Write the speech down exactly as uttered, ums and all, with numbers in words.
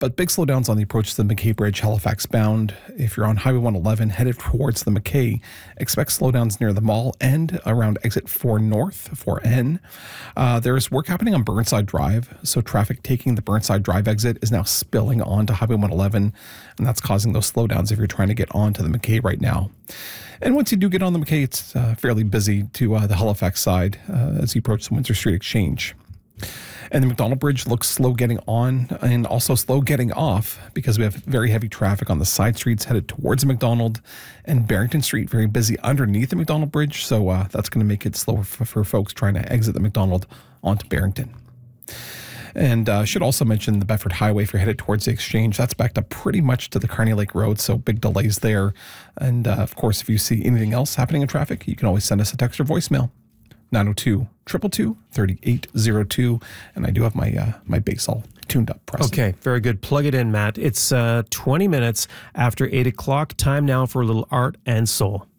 But big slowdowns on the approach to the McKay Bridge, Halifax bound. If you're on Highway one eleven headed towards the McKay, expect slowdowns near the mall and around exit four North, four N. Uh, there's work happening on Burnside Drive, so traffic taking the Burnside Drive exit is now spilling onto Highway one eleven, and that's causing those slowdowns if you're trying to get onto the McKay right now. And once you do get on the McKay, it's uh, fairly busy to uh, the Halifax side uh, as you approach the Windsor Street Exchange. And the McDonald Bridge looks slow getting on and also slow getting off because we have very heavy traffic on the side streets headed towards the McDonald, and Barrington Street very busy underneath the McDonald Bridge. So uh, that's going to make it slower for, for folks trying to exit the McDonald onto Barrington. And uh, should also mention the Bedford Highway if you're headed towards the Exchange. That's backed up pretty much to the Carney Lake Road, so big delays there. And uh, of course, if you see anything else happening in traffic, you can always send us a text or voicemail. nine oh two, two two two, three eight zero two. And I do have my uh, my bass all tuned up. Present. Okay, very good. Plug it in, Matt. It's uh, twenty minutes after eight o'clock. Time now for a little art and soul.